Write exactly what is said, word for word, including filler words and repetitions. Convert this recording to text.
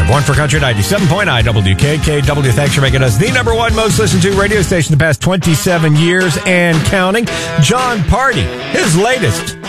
Drive. One for Country ninety-seven point nine W K K W. Thanks for making us the number one most listened to radio station the past twenty-seven years and counting. John Party, his latest